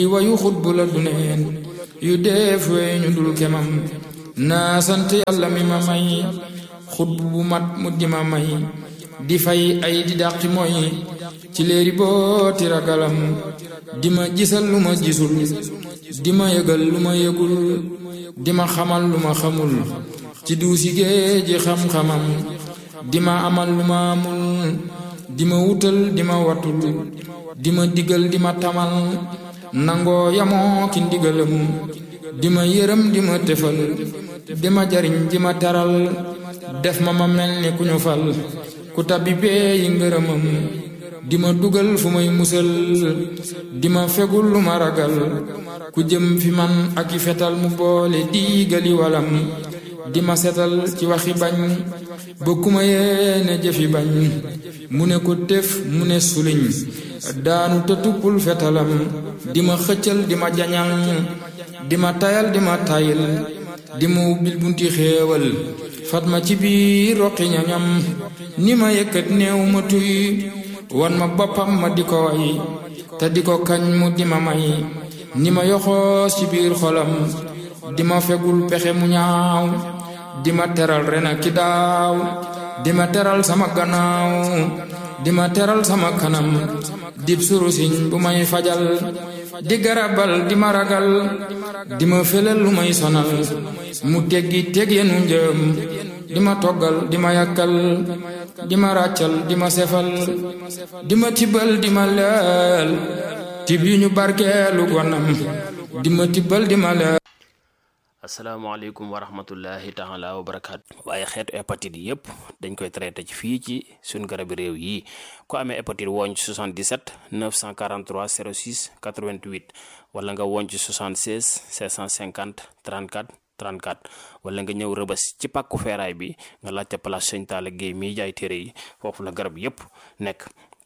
wayu xutbu la duneen yu def weñu dul kemam naa sant yàlla mi ma may xutbu bu mat mu di ma may di fay ay di dàqi mooy ci léeri booti ragalam di ma gisal lu ma gisul di ma yëgal lu ma yëgul di ma xamal lu ma xamul ci duusi géeji xam-xamam di ma amal lu ma amul di ma wutal di ma watul di ma digal di ma tamal nangoo yamoo ki ndigalam di ma yërëm di ma tefal di ma jariñ di ma teral def ma mel ni ku ñu fal ku tabbi bee yi ngërëmam di ma dugal fu may musal di ma fegul lu ma ragal ku jëm fi man ak i fetal mu boole diigali walam di ma setal ci waxi bañ ba ku ma yéene jëfi bañ mu ne ko tef mu ne suliñ daanu te tuppul fetalam di ma xëccal di ma jañal di ma tayal di ma tayil di ma ubbil bunti xéewal fat ma ci biir roqi ñañam ni ma yëkkat néew ma tuy wan ma boppam ma di ko way te di ko kañ mu di ma may ni ma yoxoos ci biir xolam di ma fegul pexe mu ñaaw di ma teral ren ak ki daaw di ma teral sama gannaaw di ma teral sama kanam dib surusiñ bu may fajal di garabal di ma ragal di ma felal lu may sonal mu teggi teg yenu njëm di ma toggal di ma yàkkal di ma ràccal di ma sefal di ma tibbal di ma leel tib yu ñu barkeelu gonam di ma tibbal di ma leel. asalaamaaleykum wa rahmatullahi taala wa barakaatu. waaye xeetu hépatite yi yëpp dañ koy traité ci fii ci suñu garabi réew yi ku amee hépatite wooñ ci 77 943 06 88 wala nga wooñ ci 76 550 34 34 wala nga ñëw rëbës ci pàkku feeraay bi nga laajte place Sëñ Talla Guèye miy jaay téere yi foofu la garab yëpp nekk.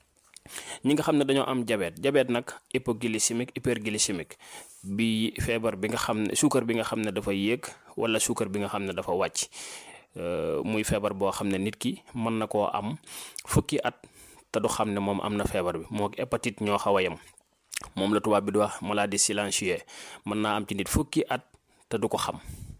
ñi nga xam ne dañoo am diabète nag hypoglycémique hyperglycémique bi feebar bi nga xam ne suukar bi nga xam ne dafa yéeg wala suukar bi nga xam ne dafa wàcc muy feebar boo xam ne nit ki mën na koo am fukki at te du xam ne moom am na feebar bi moo hépatite ñoo xaw a yem moom la tubaab bi di wax maladie silencieuse mën naa am ci nit fukki at te du ko xam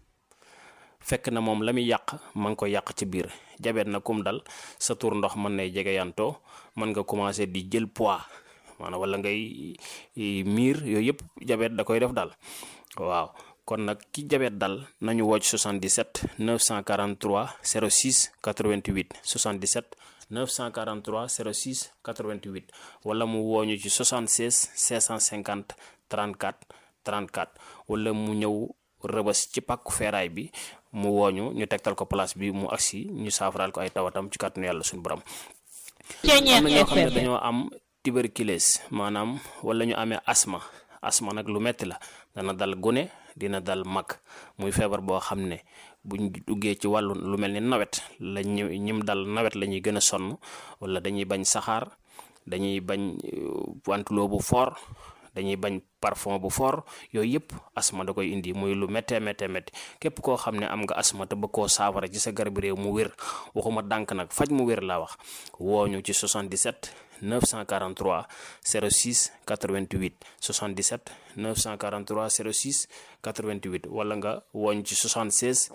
fekk na moom la muy yàq ma ngi koy yàq ci biir. diabète na kum dal sa tur ndox mën nay jegeyantoo mën nga commencé di jël poids maanaam wala ngay miir yooyu yëpp diabète da koy def dal waaw kon nag ki diabète dal nañu woo ci 77 943 06 88 77 943 06 88 wala mu wooñu ci 76 550 34 34 wala mu ñëw rëbës ci pàkku feeraay bi mu wooñu ñu tegtal ko place bi mu agsi ñu saafaraal ko ay tawatam ci kàttanu yàlla suñu borom. am na ñoo xam ne dañoo am tuberculose maanaam wala ñu amee asma nag lu metti la dana dal gune dina dal mag muy feebar boo xam ne buñ duggee ci wàllu lu mel ni nawet la ñim dal nawet la ñuy gën a sonn wala dañuy bañ saxaar dañuy bañ wantuloo bu fort dañuy bañ parfum bu fort yooyu yëpp asma da koy indi muy lu méttee képp koo xam ne am nga asma te bëgg koo saafara ci sa garab réew mu wér waxuma dànk nag faj mu wér laa wax wooñu ci 77 943 06 88 77 943 06 88 wala nga wooñu ci 76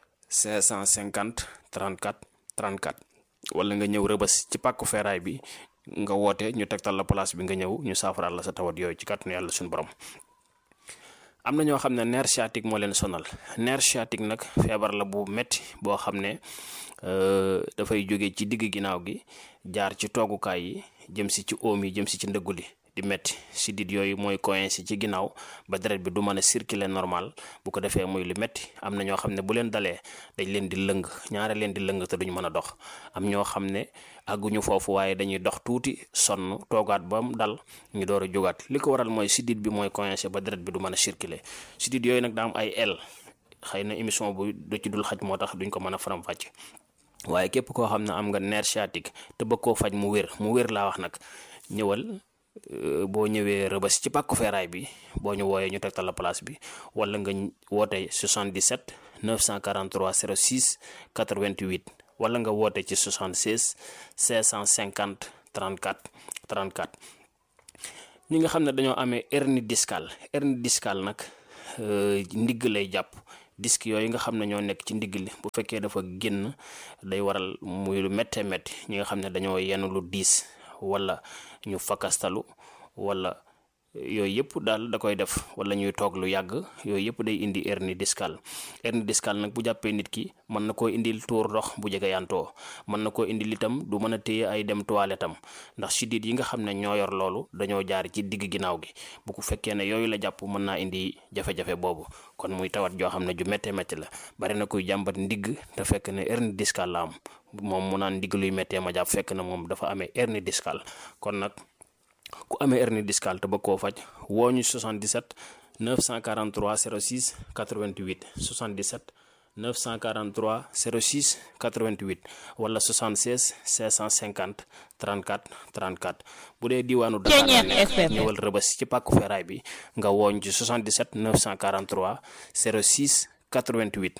550 34 34 wala nga ñëw rëbës ci pàkku feeraay bi nga woote ñu tegtal la place bi nga ñëw ñu saafaraal la sa tawat yooyu ci kàttanu yàlla suñu borom. am na ñoo xam ne nerf sciatique moo leen sonal nerf sciatique nag feebar la bu metti boo xam ne dafay jóge ci digg ginnaaw gi jaar ci toogukaay yi jëm si ci oom yi jëm si ci ndëggu li di metti sidit yooyu mooy coincé ci ginnaaw ba deret bi du mën a circuler normal bu ko defee muy lu metti am na ñoo xam ne bu leen dalee dañ leen di lëng ñaare leen di lëng te duñ mën a dox am ñoo xam ne àgguñu foofu waaye dañuy dox tuuti sonn toogaat ba mu dal ñu door a jógaat li ko waral mooy sidit bi mooy coincé ba deret bi du mën a circuler sidit yooyu nag daa am ay el xëy na émission bu du ci dul xaj moo tax duñ ko mën a faram-fàcce waaye képp koo xam ne am nga nerf sciatique te bëgg koo faj mu wér laa wax nag ñëwal boo ñëwee rëbës ci pàkku feeraay bi boo ñu wooyee ñu tegtal la place bi wala nga woote 77 943 06 88 wala nga woote ci 76 550 34 34 ñi nga xam ne dañoo amee hernie discale nag ndigg lay jàpp. disque yooyu nga xam ne ñoo nekk ci ndigg li bu fekkee dafa génn day waral muy lu méttee métti ñi nga xam ne dañoo yenn lu diis wala ñu fakastalu wala yooyu yëpp daal da koy def wala ñuy toog lu yàgg yooyu yëpp day indi hernie discale nag bu jàppee nit ki mën na koo indil tuur ndox bu jege yantoo mën na koo indil itam du mën a téye ay dem toilette am ndax siddiit yi nga xam ne ñoo yor loolu dañoo jaar ci digg ginnaaw gi bu ko fekkee ne yooyu la jàpp mën naa indi jafe-jafe boobu kon muy tawat joo xam ne ju méttee métti la bari na kuy jàmbat ndigg te fekk ne hernie discale la am moom mu naan ndigg luy méttee ma jàpp fekk na moom dafa amee hernie discale kon nag ku amee hernie discale te bëgg koo faj woo ñu 77 943 06 88 77 943 06 88 wala 76 650 34 34 bu dee diwaanu Dakar la nekk ñëwal Rëbës ci pàkku feeraay bi nga wooñ ci 77 943 06 88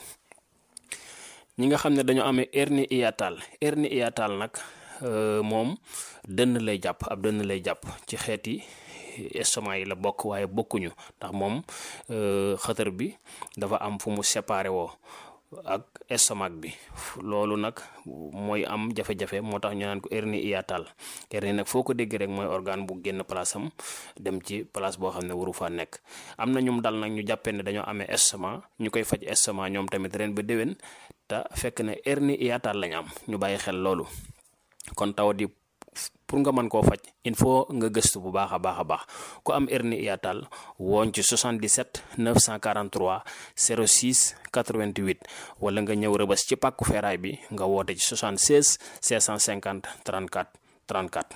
ñi nga xam ne dañoo amee hernie hiatale nag moom dënn lay jàpp ab dënn lay jàpp ci xeeti estomac yi la bokk waaye bokkuñu ndax moom xëtër bi dafa am fu mu séparé woo ak estomac bi loolu nag mooy am jafe-jafe moo tax ñu naan ko hernie hiatale nag foo ko dégg rek mooy organe bu génn place am dem ci place boo xam ne waru faa nekk am na ñum dal nag ñu jàppee ne dañoo amee estomac ñu koy faj estomac ñoom tamit ren ba déwén te fekk ne hernie hiatale lañ am ñu bàyyi xel loolu kon tawat yi pour nga mën koo faj il faut nga gëstu bu baax a baax ku am hernie hiatale wooñ ci 77 943 06 88 wala nga ñëw Rëbës ci pàkku feeraay bi nga woote ci 76 650 34 34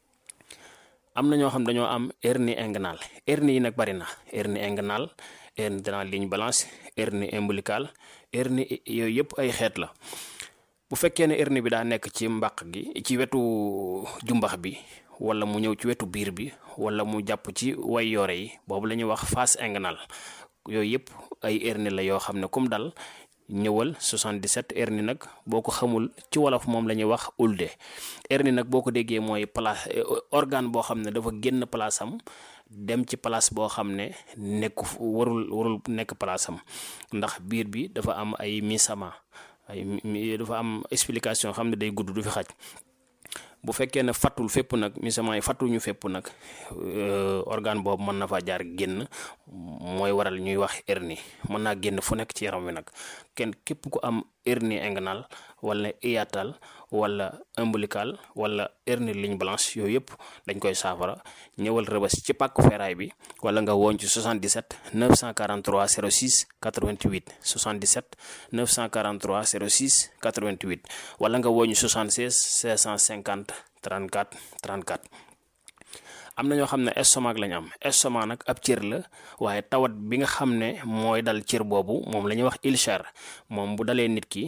am na ñoo xam dañoo am hernie inguinale hernie yi nag bari na hernie inguinale hernie de la ligne blanche hernie ombilicale hernie yooyu yëpp ay xeet la bu fekkee ne hernie bi daa nekk ci mbàq gi ci wetu jumbax bi wala mu ñëw ci wetu biir bi wala mu jàpp ci way yoore yi boobu la ñuy wax face inguinale yooyu yëpp ay hernie la yoo xam ne kum dal ñëwal 77 hernie nag boo ko xamul ci wolof moom la ñuy wax ulde hernie nag boo ko déggee mooy place organe boo xam ne dafa génn place am dem ci place boo xam ne warul nekk place am ndax biir bi dafa am ay misama dafa am explication xam ne day gudd du fi xaj bu fekkee ne fattul fépp nag misament yi fattuñu fépp nag organe boobu mën na fa jaar génn mooy waral ñuy wax hernie mën naa génn fu nekk ci yaram wi nag képp ku am hernie inguinale wala hiatale wala ombilical wala hernie ligne blanche yooyu yëpp dañ koy saafara ñëwal Rëbës ci pàkku feeraay bi wala nga woon ci 77 943 06 88 77 943 06 88 wala nga woon ci 76 650 34 34 am na ñoo xam ne estomac lañ am estomac nag ab cër la waaye tawat bi nga xam ne mooy dal cër boobu moom la ñuy wax ulcère moom bu dalee nit ki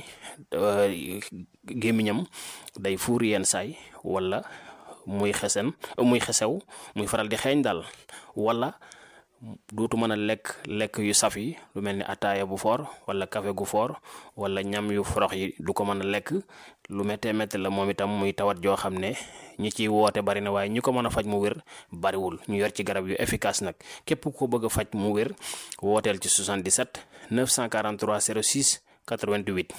gémmiñam day fuur yenn saay wala muy xesew muy faral di xeeñ daal wala dootu mën a lekk yu saf yi lu mel ni ataaya bu foor wala café gu foor wala ñam yu forox yi du ko mën a lekk lu méttee métti la moom itam muy tawat joo xam ne ñi ciy woote bari na waaye ñi ko mën a faj mu wér bariwul ñu yor ci garab yu efficace nag képp ko bëgg a faj mu wér wooteel ci 77 943 06 88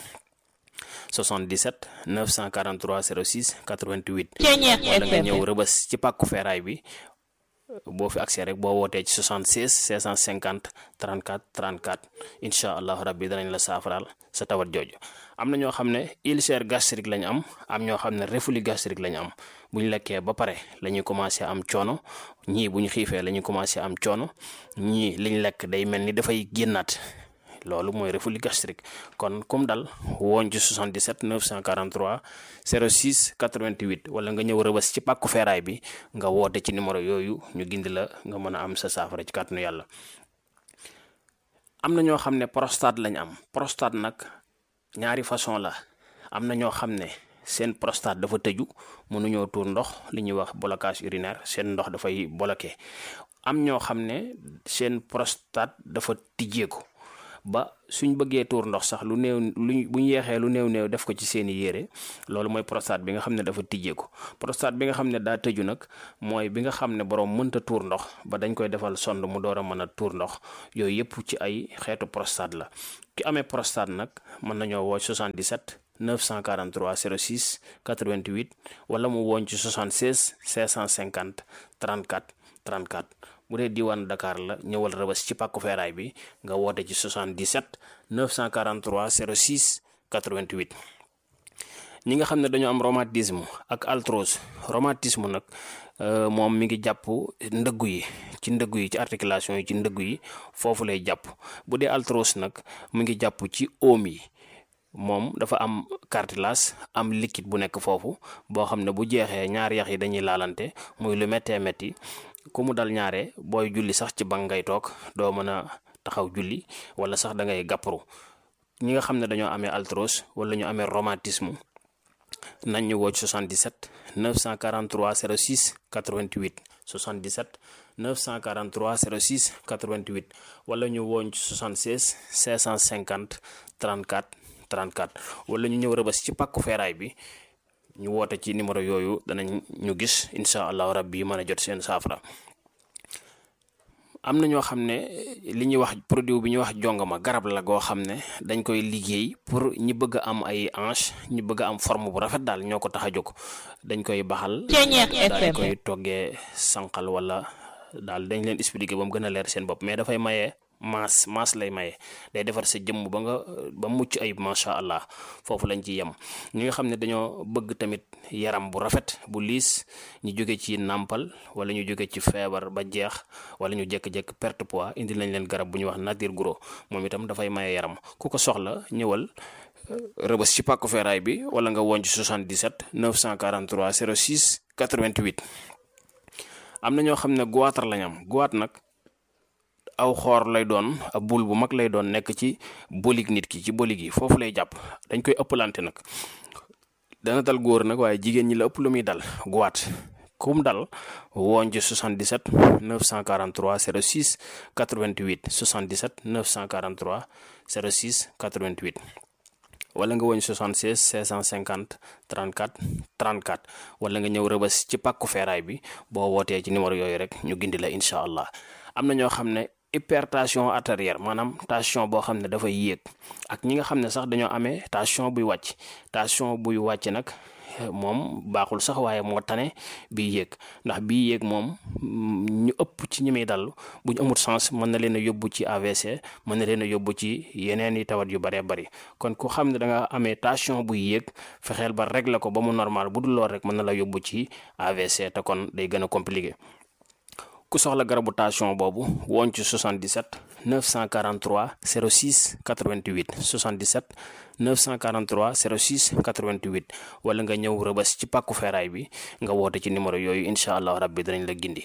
77 943 06 88 wala nga ñëw Rëbës ci pàkku feeraay bi boo fi accès rek boo wootee ci 76 650 34 34 incha allahu rabbi danañ la saafaraal sa tawat jooju am na ñoo xam ne ulcère gastrique lañ am ñoo xam ne reflux gastrique lañ am bu ñu lekkee ba pare la ñuy commencé am coono ñii bu ñu xiifee la ñuy commencé am coono ñii liñ lekk day mel ni dafay génnaat loolu mooy reflux gastrique kon comme dal woon ci 77 943 06 88 wala nga ñëw Rëbës ci pàkku feeraay bi nga woote ci numéro yooyu ñu gindi la nga mën a am sa saafara ci kàttanu yàlla. am na ñoo xam ne prostate lañ am prostate nag ñaari façon la am na ñoo xam ne seen prostate dafa tëju mënuñoo tuur ndox li ñuy wax blocage urinaire seen ndox dafay bloqué am ñoo xam ne seen prostate dafa tijjeeku ba suñ bëggee tuur ndox sax lu néew buñ yeexee lu néew def ko ci seeni yére loolu mooy prostate bi nga xam ne dafa tijjeeku. prostate bi nga xam ne daa tëju nag mooy bi nga xam ne borom mënta tuur ndox ba dañ koy defal sonde mu door a mën a tuur ndox yooyu yëpp ci ay xeetu prostate la. ki amee prostate nag mën nañoo woo 77 943 06 88 wala mu woon ci 76 550 34 34 bu dee diwaan Dakar la ñëwal Rëbës ci pàkku feeraay bi nga woote ci 77 943 06 88. ñi nga xam ne dañoo am rhumatisme ak arthrose. rhumatisme nag moom mi ngi jàpp ndëggu yi ci articulation yi ci ndëggu yi foofu lay jàpp. bu dee arthrose nag mu ngi jàpp ci oom yi. moom dafa am cartilage am liquide bu nekk foofu boo xam ne bu jeexee ñaari yax yi dañuy laalante muy lu méttee métti ku mu dal ñaare booy julli sax ci bank ngay toog doo mën a taxaw julli wala sax da ngay gàpparu. ñi nga xam ne dañoo amee arthrose wala ñu amee rhumatisme nañ ñu woo ci 77 943 06 88 77 943 06 88 wala ñu wooñ ci 76 550 34 34 wala ñu ñëw Rëbës ci pàkku feeraay bi ñu woote ci numéro yooyu danañ ñu gis incha allahu rabbi mën a jot seen saafara. am na ñoo xam ne li ñuy wax produit bi ñuy wax jongama garab la goo xam ne dañ koy liggéey pour ñi bëgg a am ay hanche ñi bëgg a am forme bu rafet daal ñoo ko tax a jóg. dañ koy baxal dañ koy toggee sànqal wala daal dañ leen expliquer ba mu gën a leer seen bopp mais dafay maye maas lay maye day defar sa jëmm ba mucc ayib macha allah foofu lañ ci yem. ñi nga xam ne dañoo bëgg tamit yaram bu rafet bu liis ñu jóge ci nàmpal wala ñu jóge ci feebar ba jeex wala ñu jékki-jékki perte poids indi lañ leen garab bu ñuy wax nature gros moom itam dafay maye yaram ku ko soxla ñëwal Rëbës ci pàkku feeraay bi wala nga woon ci 77 943 06 88. am na ñoo xam ne goitre lañ am goitre nag aw xoor lay doon ab bul bu mag lay doon nekk ci bolig nit ki ci bolig yi foofu lay jàpp dañ koy ëppalante nag dana dal góor nag waaye jigéen ñi la ëpp lu muy dal goitre kum dal woon ci 77 943 06 88 77 943 06 88 wala nga woñ 76 550 34 34 wala nga ñëw Rëbës ci pàkku feeraay bi boo wootee ci numéro yooyu rek ñu gindi la incha allah. am na ñoo xam ne hypertension artérielle maanaam tension boo xam ne dafay yéeg ak ñi nga xam ne sax dañoo amee tension buy wàcc nag moom baaxul sax waaye moo tane bii yéeg ndax bii yéeg moom ñu ëpp ci ñi muy dal bu ñu amul sens mën na leen a yóbbu ci AVC mën na leen a yóbbu ci yeneen i tawat yu bëree bëri kon ku xam ne da nga amee tension buy yéeg fexeel ba régler ko ba mu normal bu dul lool rek mën na la yóbbu ci AVC te kon day gën a compliqué. ku soxla garabu tension boobu woon ci 77 943 06 88 77 943 06 88 wala nga ñëw Rëbës ci pàkku feeraay bi nga woote ci numéro yooyu incha allah rabbi danañ la gindi.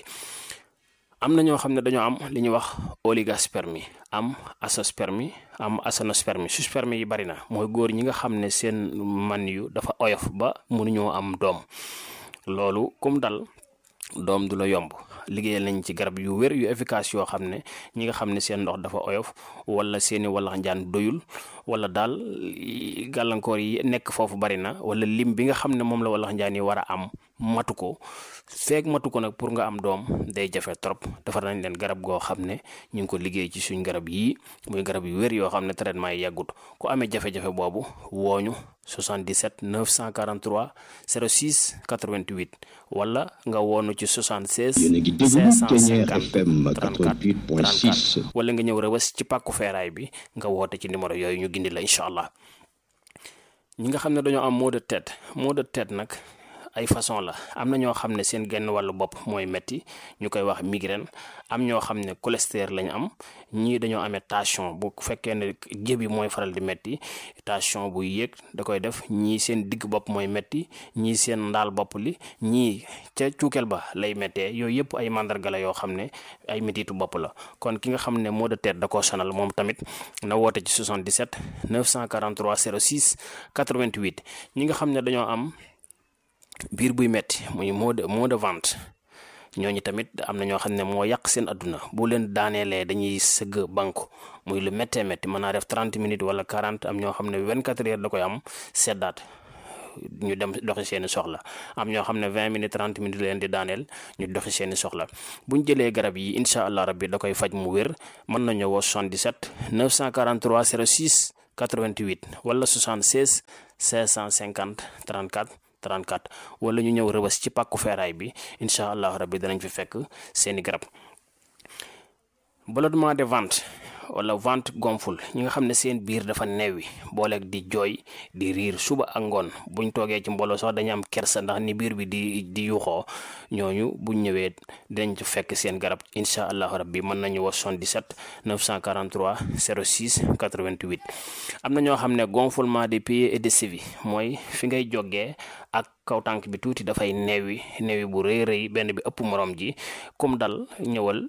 am na ñoo xam ne dañoo am li ñuy wax oligospermie am azoospermie am aténospermie. sperme yi bari na mooy góor ñi nga xam ne seen man yu dafa oyof ba mënuñoo am doom loolu kum dal doom du la yomb. liggéeyal nañ ci garab yu wér yu efficace yoo xam ne ñi nga xam ne seen ndox dafa oyof wala seeni walax njaan doyul wala daal gàllankoor yi nekk foofu bari na wala lim bi nga xam ne moom la walax njaan yi war a am matu ko nag pour nga am doom day jafe trop. defar nañ leen garab goo xam ne ñu ngi ko liggéey ci suñ garab yii muy garab yu wér yoo xam ne traitement yi yàggut ku amee jafe-jafe boobu wooñu 77 943 06 88 wala nga woonu ci 76 550 34 34 wala nga ñëw Rëbës ci pàkku feeraay bi nga woote ci numéro yooyu ñu gindi la incha allah. ñi nga xam ne dañoo am maux de tête nag ay façon la am na ñoo xam ne seen genn wàllu bopp mooy metti ñu koy wax migraine am ñoo xam ne cholestérol lañ am ñii dañoo amee tension bu fekkee ne jëbi mooy faral di metti tension buy yéeg da koy def ñii seen digg bopp mooy metti ñii seen ndaal bopp li ñii ca cuukeel ba lay méttee yooyu yëpp ay mandarga la yoo xam ne ay mettitu bopp la kon ki nga xam ne maux de tête da koo sonal moom tamit na woote ci 77 943 06 88 ñi nga xam ne dañoo am biir buy metti muy maux de ventre ñooñu tamit am na ñoo xam ne moo yàq seen adduna bu leen daaneelee dañuy sëgg banku muy lu méttee métti mën naa def 30 minutes wala 40 am ñoo xam ne 24 heures da koy am seddaat ñu dem doxi seeni soxla am ñoo xam ne 20 minutes 30 minutes leen di daaneel ñu doxi seeni soxla bu ñu jëlee garab yi incha allah rabbi da koy faj mu wér mën nañu woo 77 943 06 88 wala 76 550 34 34 wala ñu ñëw Rëbës ci pàkku feeraay bi incha allah rabbi danañ fi fekk seeni garab. ballonnement de ventre wala ventre gonfle ñi nga xam ne seen biir dafa neewi booleeg di jooy di riir suba ak ngoon buñ toogee ci mbooloo sax dañu am kersa ndax ni biir bi di yuuxoo ñooñu buñ ñëwee dinañ ci fekk seen garab incha allahu rabbi mën nañu wax 77 943 06 88 am na ñoo xam ne gonflement des pieds et des chevilles mooy fi ngay jógee ak kaw tànk bi tuuti dafay neewi bu rëy rëy benn bi ëpp morom ji comme dal ñëwal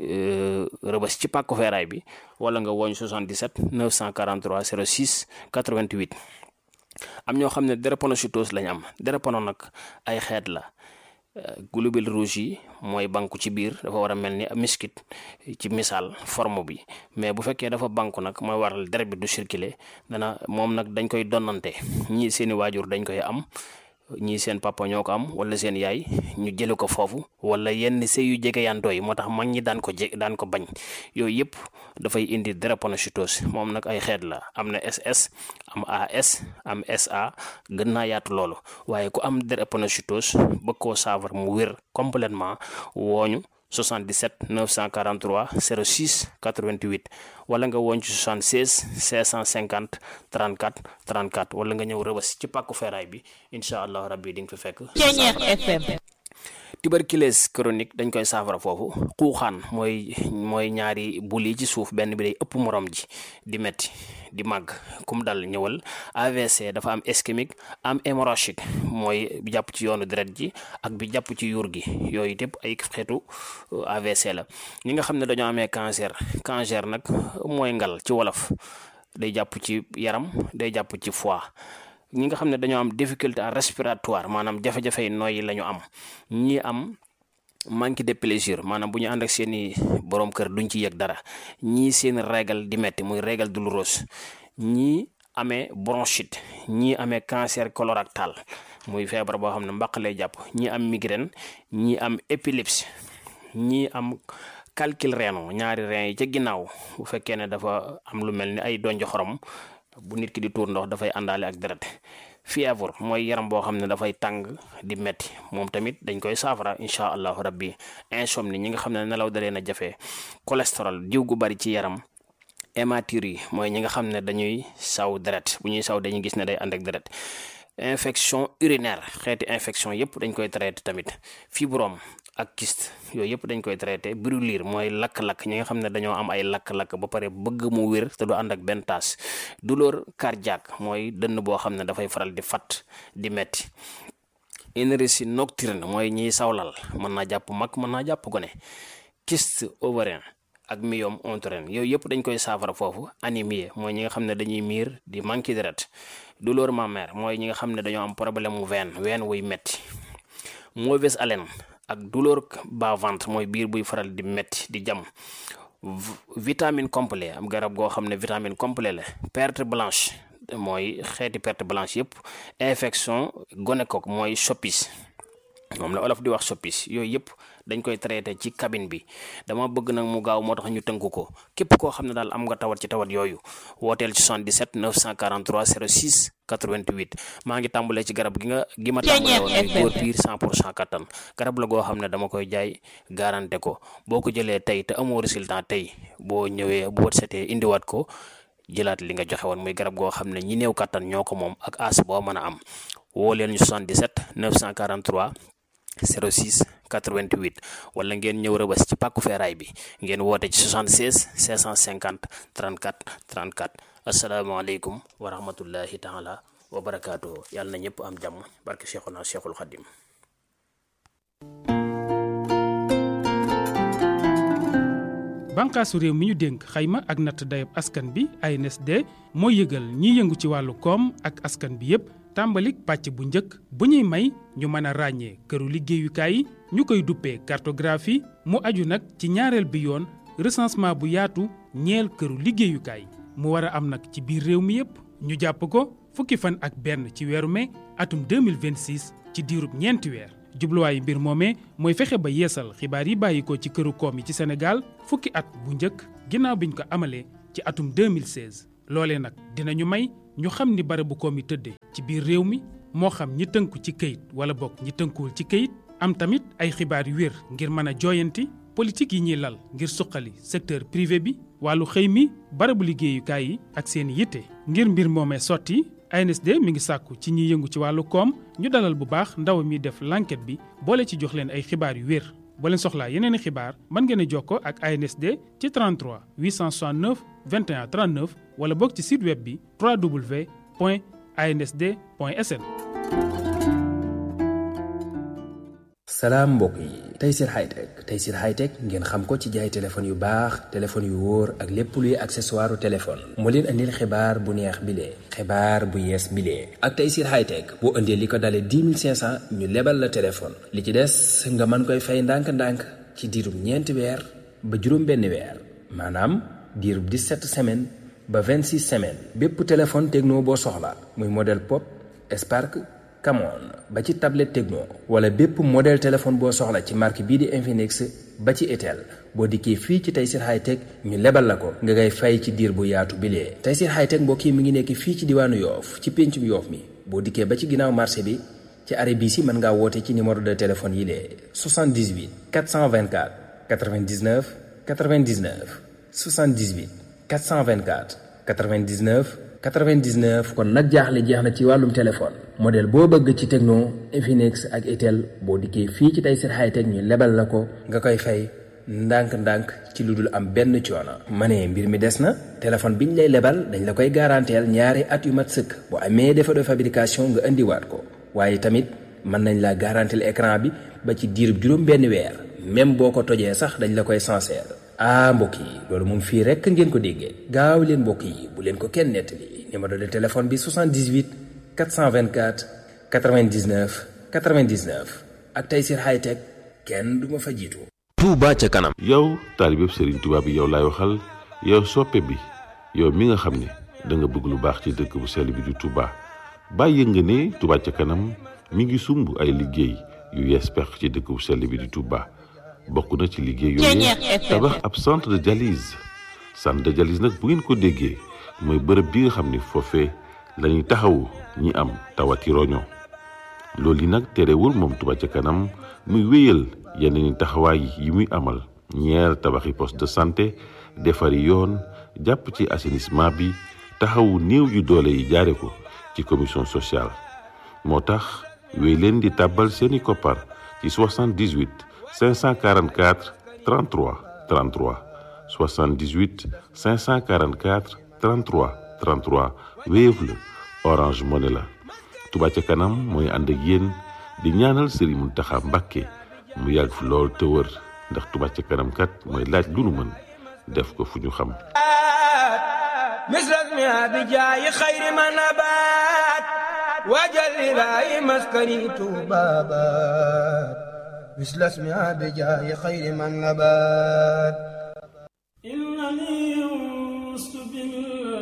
Rëbës ci pàkku feeraay bi wala nga woñ 77 943 06 88 am ñoo xam ne drépanocytose lañ am drépano nag ay xeet la globules rouges yi mooy banku ci biir dafa war a mel ni miskit ci misaal forme bi mais bu fekkee dafa banku nag mooy waral deret bi du circuler moom nag dañ koy donnante ñii seeni waajur dañ koy am ñii seen papa ñoo ko am wala seen yaay ñu jële ko foofu wala yenn sëy yu jege yantoo yi moo tax mag ñi daan ko bañ yooyu yëpp dafay indi drépanocytose moom nag ay xeet la am na SS am AS am SA gën naa yaatu loolu waaye ku am drépanocytose bëgg koo saafara mu wér complètement wooñu 77 943 06 88 wala nga woon ci 76 550 34 34 wala nga ñëw Rëbës ci pàkku feeraay bi incha allah rabbi di nga fi fekk. FM. tuberculose chronique dañ koy saafara foofu xuuxaan mooy ñaari bul yi ci suuf benn bi day ëpp morom ji di metti di màgg kum dal ñëwal. AVC dafa am ischémique am hémorragique mooy bi jàpp ci yoonu deret ji ak bi jàpp ci yuur gi yooyu yëpp ay xeetu AVC la. ñi nga xam ne dañoo amee cancer nag mooy ngal ci wolof day jàpp ci yaram day jàpp ci foie. ñi nga xam ne dañoo am difficulté respiratoire maanaam jafe-jafe nooyi la ñu am ñi am manque de plaisir maanaam bu ñu ànd ak seeni borom kër duñ ci yëg dara ñii seen régal di metti muy régal douloureuse ñii amee bronchite ñii amee cancer colorectal muy feebar boo xam ne mbaq lay jàpp ñii am migraine ñii am épilepsie ñii am calcul rénal ñaari rein yi ca ginnaaw bu fekkee ne dafa am lu mel ni ay donj xorom bu nit ki di tuur ndox dafay àndaale ak deret. fièvre mooy yaram boo xam ne dafay tàng di metti moom tamit dañ koy saafara incha allahu rabbi. insomnie ñi nga xam ne nelaw da leen a jafe. cholestérol diw gu bari ci yaram. hématurie mooy ñi nga xam ne dañuy saw deret bu ñuy saw dañuy gis ne day ànd ak deret. infection urinaire xeeti infection yëpp dañ koy traité tamit. fibrome ak kyste yooyu yëpp dañ koy traité. brûlure mooy lakk-lakk ñi nga xam ne dañoo am ay lakk-lakk ba pare bëgg mu wér te du ànd ak benn taas. douleur cardiaque mooy dënn boo xam ne dafay faral di fat di metti. énergie nocturne mooy ñiy sawlal mën naa jàpp mag mën naa jàpp gone. kyste ovarien ak myome utérin yooyu yëpp dañ koy saafara foofu. anémie mooy ñi nga xam ne dañuy miir di manqué deret. douleur mammaire mooy ñi nga xam ne dañoo am problème mu ween wuy metti. mauvaise haleine ak douleur bas ventre mooy biir buy faral di metti di jam. vitamine complet am garab goo xam ne vitamine complet la. perte blanche mooy xeeti perte blanche yëpp. infection gonocoque mooy soppis moom la olof di wax soppis yooyu yëpp dañ koy traité ci cabine bi. dama bëgg nag mu gaaw moo tax ñu tënk ko képp koo xam ne daal am nga tawat ci tawat yooyu wooteel ci 77 943 06 88 maa ngi tàmbalee ci garab gi ma tàmbalee woon muy góor piir 100% kattan garab la goo xam ne dama koy jaay garanté ko boo ko jëlee tey te amoo résultat tey boo ñëwee boo setee indiwaat ko jëlaat li nga joxe woon muy garab goo xam ne ñi néew kattan ñoo ko moom ak as boo mën a am woo leen ñu 77 943 06 88 wala ngeen ñëw Rëbës ci pàkku feeraay bi ngeen woote ci 76 550 34 34 asalaamaaleykum wa rahmatullahi taala wa barakaatuhu yàlla na ñëpp am jàmm barke Cheikhuna Cheikhul Khadim. bànqaasu réew mi ñu dénk xayma ak natt dayab askan bi ANSD mooy yëgal ñiy yëngu ci wàllu koom ak askan bi yépp tàmbalik pàcc bu njëkk bu ñuy may ñu mën a ràññee këru liggéeyukaay yi ñu koy duppee cartographie mu aju nag ci ñaareel bi yoon recensement bu yaatu ñeel këru liggéeyukaay mu war a am nag ci biir réew mi yépp ñu jàpp ko fukki fan ak benn ci weeru mai atum 2026 ci diirub ñeenti weer jubluwaayu mbir moomee mooy fexe ba yeesal xibaar yi bàyyi ko ci këru koom yi ci Sénégal fukki at bu njëkk ginnaaw biñ ko amalee ci atum 2016 loolee nag dinañu may ñu xam ni barabu koom yi tëddee ci biir réew mi moo xam ñi tënku ci këyit wala bokk ñi tënkuwul ci këyit am tamit ay xibaar yu wér ngir mën a jooyanti politique yi ñuy lal ngir suqali secteur privé bi wàllu xëy mi barabu liggéeyukaay yi ak seen yitte ngir mbir moomee sotti ANSD mi ngi sàkku ci ñiy yëngu ci wàllu koom ñu dalal bu baax ndaw mi def l'enquête bi boole ci jox leen ay xibaar yu wér boo leen soxlaa yeneen i xibaar mën ngeen a jokkoo ak ANSD ci 33 869 21 39 wala boog ci site web bi www.ansd.sn. salaam mbokk yi Tayssir Hightech ngeen xam ko ci jaay téléphone yu baax téléphone yu wóor ak lépp luy accessoire téléphone moo leen andil xibaar bu neex bilee xibaar bu yees bilee ak Tayssir Hightech boo indee li ko dalee 10 500 ñu lebal la téléphone li ci des nga mën koy fay ndànk-ndànk ci diirub ñeenti weer ba juróom benn weer maanaam diirub 17 semaines ba 26 semaines bépp téléphone Tecno boo soxla muy modèle Pop Spark Camon ba ci tablette Tecno wala bépp modèle téléphone boo soxla ci marque bii di Infinix ba ci Itel boo dikkee fii ci Tayssir Hightech ñu lebal la ko nga ngay fay ci diir bu yaatu bilee Tayssir Hightech mbokk yi mi ngi nekk fii ci diwaanu Yoof ci péncum Yoof mi boo dikkee ba ci ginnaaw marché bi ci arrêt bii si mën ngaa woote ci numéro de téléphone yi lee 78 424 99 99 78 424 99 99 kon nag jaaxle jeex na ci wàllum téléphone modèle boo bëgg ci Tecno Infinix ak Itel boo dikkee fii ci Tayssir Hightech ñu lebal la ko nga koy fay ndànk-ndànk ci lu dul am benn coono. ma ne mbir mi des na téléphone biñ lay lebal dañ la koy garanteel ñaari at yu mat sëkk bu amee défaut de fabrication nga indiwaat ko waaye tamit mën nañ la garanteel écran bi ba ci diirub juróom benn weer même boo ko tojee sax dañ la koy sincère. mbokk yi loolu moom fii rekk ngeen ko déggee gaaw leen mbokk yi bu leen ko kenn nettali numéro de téléphone bi 78 424 99 99 ak Tayssir Hightech kenn du ma fa jiitu. Touba ca kanam. yow taalibeb Serigne Touba bi yow laay waxal yow soppe bi yow mi nga xam ne da nga bëgg lu baax ci dëkk bu sell bi di Touba bàyyi nga ne Touba ca kanam mi ngi sumb ay liggéey yu yees pex ci dëkk bu sell bi di Touba. bokk na ci liggéey yooyu tabax ab centre de dialyse nag bu ngeen ko déggee mooy bërëb bi nga xam ne foofee lañuy taxawu ñi am tawati roño loolu yi nag terewul moom Touba ca kanam muy wéyal yeneen taxawaay yi muy amal ñeer tabaxi poste de santé defari yoon jàpp ci assainissement bi taxawu néew yu doole yi jaare ko ci commission sociale moo tax wéy leen di tàbbal seeni koppar ci 78 544 33 33 78 544 33 33 Wave la Orange Money la Touba ca kanam mooy ànd ak yéen di ñaanal Serigne Mountakha Mbacké mu yàgg fi lool te wër ndax Touba ca kanam kat mooy laaj lu nu mën def ko fu ñu xam. misras mi abijaayi xayri ma nabaat wajal ilaahi maskani tuubaabaat misras mi abijaayi xayri ma nabaat innani ustu bil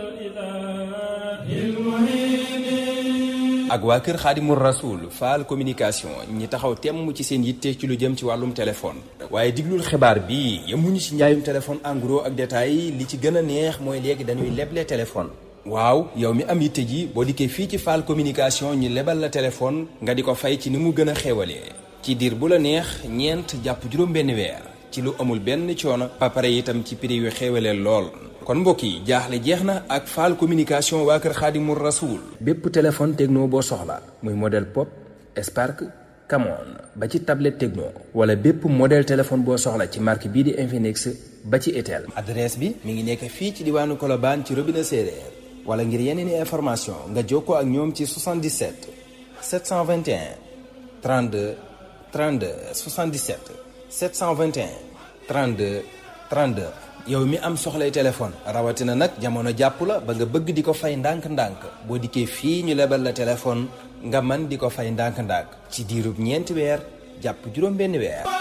ilaahil muhiin ak waa kër Xaadimu Rasuul Fall communication ñi taxaw temm ci seen yitte ci lu jëm ci wàllum téléphone waaye diglul xibaar bi yemuñu ci njaayum téléphone en gros ak détail li ci gën a neex mooy léegi dañuy leble téléphone waaw yow mi am yitte ji boo dikkee fii ci Fall communication ñu lebal la téléphone nga di ko fay ci ni mu gën a xéwalee ci diir bu la neex ñeent jàpp juróom benn weer ci lu amul benn coono ba pare itam ci prix yu xéwalee lool kon mbokk yi jaaxle jeex na ak Fall communication waa kër Xaadimu Rasuul bépp téléphone Tecno boo soxla muy modèle Pop Spark Camon ba ci tablette Tecno wala bépp modèle téléphone boo soxla ci marque bii di Infinix ba ci Itel adresse bi mi ngi nekk fii ci diwaanu Colobane ci robinet séeréer wala ngir yeneen i information nga jokkoo ak ñoom ci 77 721 32 32 77 721 32 32 yow mi am soxlay téléphone rawatina nag jamono jàpp la ba nga bëgg di ko fay ndànk-ndànk boo dikkee fii ñu lebal la téléphone nga man di ko fay ndànk-ndànk ci diirub ñeenti weer jàpp juróom benn weer